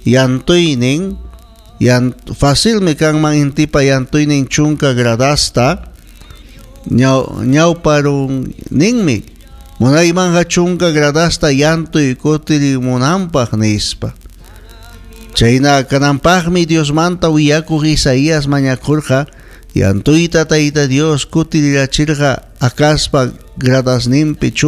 yantuynin fácil me kan man intipa yantuynin chunka gradasta ñawparun ninmi munaymanja chunka gradasta yantuy kutirimunanpaq nispa chayna kananpaqmi Dios manta wiyakuq Isaías mañakurqa yantuyta Tayta Dios kutirachirqa akaspa gradasninpi